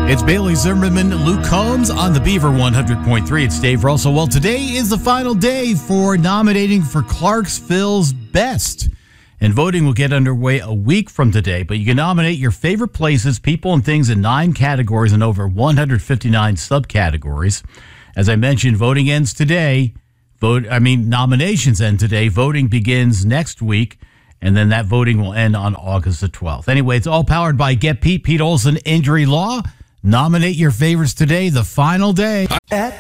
It's Bailey Zimmerman, Luke Combs on the Beaver 100.3. It's Dave Russell. Well, today is the final day for nominating for Clarksville's Best. And voting will get underway a week from today. But you can nominate your favorite places, people, and things in 9 categories and over 159 subcategories. As I mentioned, voting ends today. Nominations end today. Voting begins next week. And then that voting will end on August the 12th. Anyway, it's all powered by Get Pete Olson Injury Law. Nominate your favorites today, the final day. At